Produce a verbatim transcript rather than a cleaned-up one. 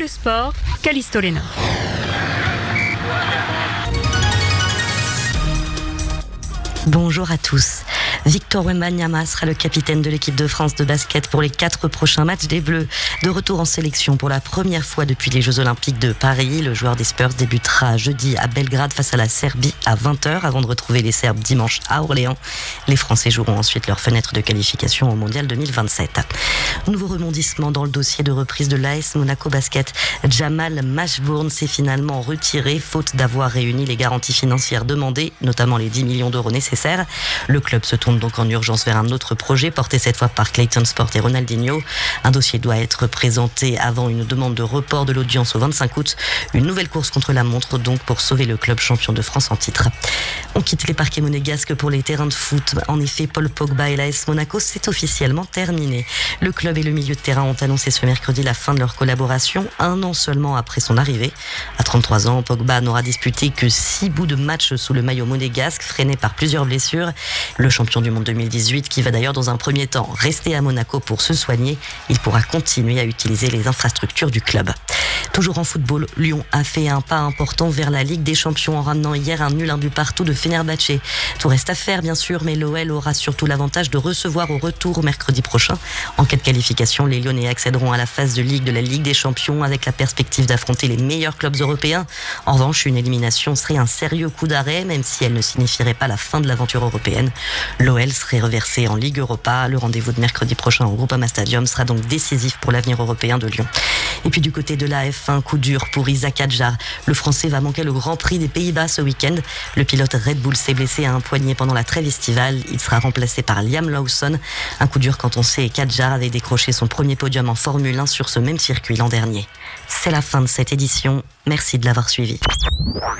le sport, Callisto Léna. Bonjour à tous. Victor Wembanyama sera le capitaine de l'équipe de France de basket pour les quatre prochains matchs des Bleus. De retour en sélection pour la première fois depuis les Jeux Olympiques de Paris, le joueur des Spurs débutera jeudi à Belgrade face à la Serbie à vingt heures avant de retrouver les Serbes dimanche à Orléans. Les Français joueront ensuite leur fenêtre de qualification au Mondial deux mille vingt-sept. Nouveau rebondissement dans le dossier de reprise de l'A S Monaco Basket. Jamal Mashburn s'est finalement retiré faute d'avoir réuni les garanties financières demandées, notamment les dix millions d'euros nécessaires. Le club se tourne donc en urgence vers un autre projet porté cette fois par Clayton Sport et Ronaldinho. Un dossier doit être présenté avant une demande de report de l'audience au vingt-cinq août. Une nouvelle course contre la montre donc pour sauver le club champion de France en titre. On quitte les parquets monégasques pour les terrains de foot. En effet, Paul Pogba et l'A S Monaco, c'est officiellement terminé. Le club et le milieu de terrain ont annoncé ce mercredi la fin de leur collaboration, un an seulement après son arrivée. À trente-trois ans, Pogba n'aura disputé que six bouts de match sous le maillot monégasque, freiné par plusieurs blessures. Le champion du monde deux mille dix-huit, qui va d'ailleurs dans un premier temps rester à Monaco pour se soigner, il pourra continuer à utiliser les infrastructures du club. Toujours en football, Lyon a fait un pas important vers la Ligue des Champions en ramenant hier un nul un but partout de Fenerbahçe. Tout reste à faire bien sûr, mais l'O L aura surtout l'avantage de recevoir au retour mercredi prochain. En cas de qualification, les Lyonnais accéderont à la phase de Ligue de la Ligue des Champions avec la perspective d'affronter les meilleurs clubs européens. En revanche, une élimination serait un sérieux coup d'arrêt, même si elle ne signifierait pas la fin de l'aventure européenne. L'O L serait reversé en Ligue Europa. Le rendez-vous de mercredi prochain au Groupama Stadium sera donc décisif pour l'avenir européen de Lyon. Et puis du côté de la F un, coup dur pour Isaac Hadjar. Le Français va manquer le Grand Prix des Pays-Bas ce week-end. Le pilote Red Bull s'est blessé à un poignet pendant la trêve estivale. Il sera remplacé par Liam Lawson. Un coup dur quand on sait qu'Hadjar avait décroché son premier podium en Formule un sur ce même circuit l'an dernier. C'est la fin de cette édition. Merci de l'avoir suivi.